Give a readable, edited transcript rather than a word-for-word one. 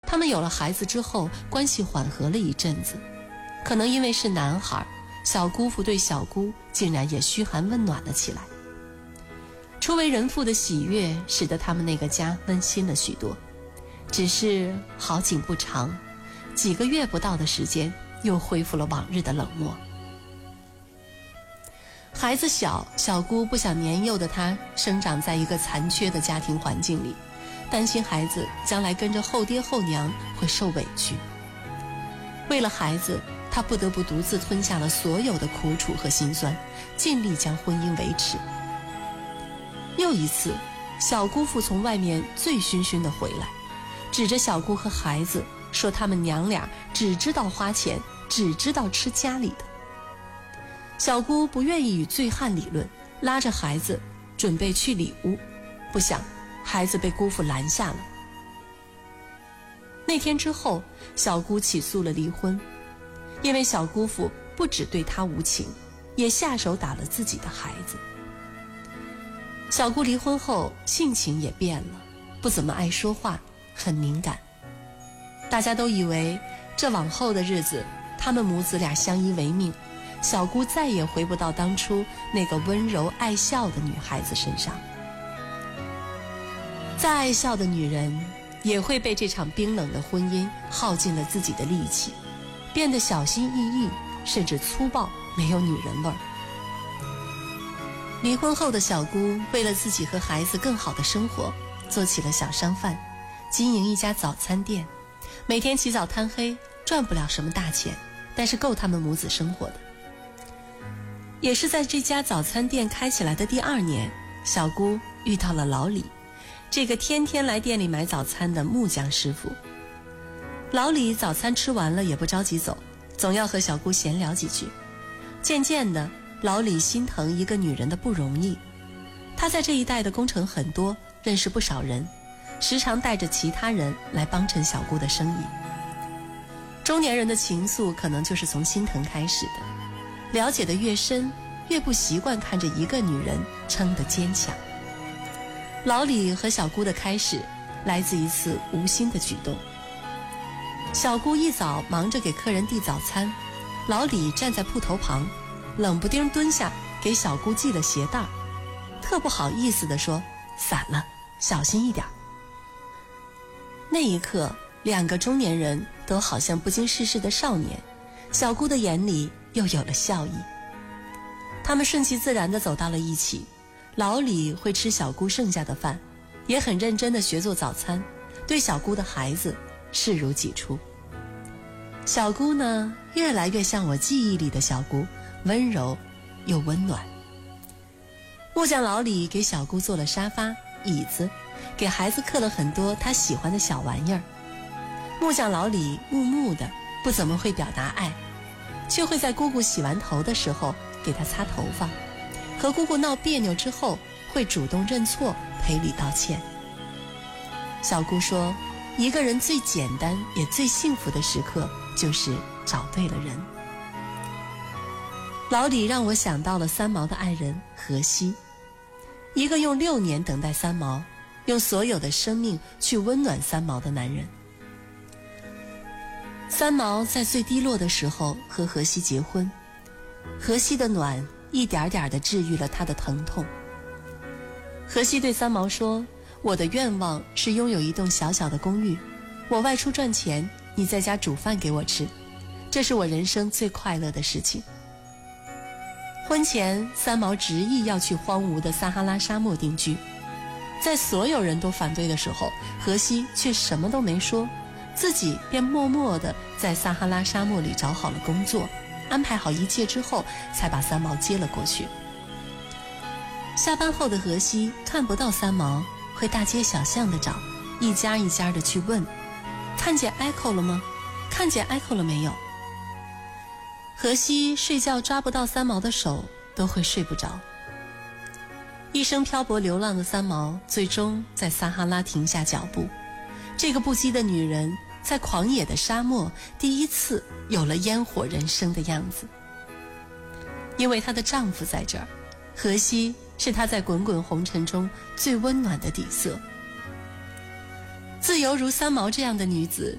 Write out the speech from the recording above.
他们有了孩子之后，关系缓和了一阵子，可能因为是男孩，小姑父对小姑竟然也嘘寒问暖了起来。初为人父的喜悦使得他们那个家温馨了许多，只是好景不长，几个月不到的时间又恢复了往日的冷漠。孩子小，小姑不想年幼的她生长在一个残缺的家庭环境里，担心孩子将来跟着后爹后娘会受委屈。为了孩子，她不得不独自吞下了所有的苦楚和辛酸，尽力将婚姻维持。又一次，小姑父从外面醉醺醺地回来，指着小姑和孩子说他们娘俩只知道花钱，只知道吃家里的。小姑不愿意与醉汉理论，拉着孩子准备去里屋，不想孩子被姑父拦下了。那天之后，小姑起诉了离婚，因为小姑父不只对她无情，也下手打了自己的孩子。小姑离婚后性情也变了，不怎么爱说话，很敏感。大家都以为这往后的日子他们母子俩相依为命，小姑再也回不到当初那个温柔爱笑的女孩子身上。再爱笑的女人也会被这场冰冷的婚姻耗尽了自己的力气，变得小心翼翼，甚至粗暴，没有女人味儿。离婚后的小姑为了自己和孩子更好的生活，做起了小商贩，经营一家早餐店，每天起早贪黑，赚不了什么大钱，但是够他们母子生活的。也是在这家早餐店开起来的第2年，小姑遇到了老李，这个天天来店里买早餐的木匠师傅。老李早餐吃完了也不着急走，总要和小姑闲聊几句。渐渐的，老李心疼一个女人的不容易，他在这一带的工程很多，认识不少人，时常带着其他人来帮衬小姑的生意。中年人的情愫可能就是从心疼开始的，了解的越深，越不习惯看着一个女人撑得坚强。老李和小姑的开始来自一次无心的举动。小姑一早忙着给客人递早餐，老李站在铺头旁，冷不丁蹲下给小姑系了鞋带，特不好意思地说：“散了，小心一点。”那一刻，2个中年人都好像不经世事的少年，小姑的眼里又有了笑意。他们顺其自然地走到了一起，老李会吃小姑剩下的饭，也很认真地学做早餐，对小姑的孩子视如己出。小姑呢，越来越像我记忆里的小姑，温柔又温暖。木匠老李给小姑做了沙发、椅子，给孩子刻了很多他喜欢的小玩意儿。木匠老李木木的，不怎么会表达爱，却会在姑姑洗完头的时候给她擦头发，和姑姑闹别扭之后会主动认错赔礼道歉。小姑说，一个人最简单也最幸福的时刻就是找对了人。老李让我想到了三毛的爱人荷西，一个用6年等待三毛，用所有的生命去温暖三毛的男人。三毛在最低落的时候和荷西结婚，荷西的暖一点点地治愈了他的疼痛。荷西对三毛说，我的愿望是拥有一栋小小的公寓，我外出赚钱，你在家煮饭给我吃，这是我人生最快乐的事情。婚前，三毛执意要去荒芜的撒哈拉沙漠定居，在所有人都反对的时候，荷西却什么都没说，自己便默默地在撒哈拉沙漠里找好了工作，安排好一切之后，才把三毛接了过去。下班后的荷西看不到三毛，会大街小巷地找，一家一家地去问，看见 Echo 了吗？看见 Echo 了没有？荷西睡觉抓不到三毛的手，都会睡不着。一生漂泊流浪的三毛，最终在撒哈拉停下脚步。这个不羁的女人，在狂野的沙漠，第一次有了烟火人生的样子。因为她的丈夫在这儿，荷西是她在滚滚红尘中最温暖的底色。自由如三毛这样的女子，